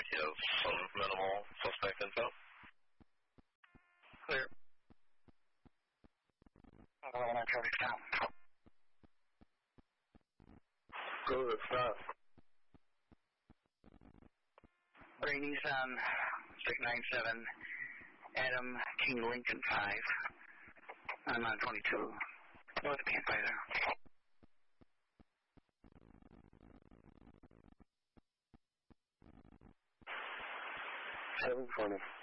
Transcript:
You have some minimal suspect info? Clear. I'll traffic down. Good, stop. Brady's on 697, Adam King Lincoln 5. I'm on 22. North Campfire. 720.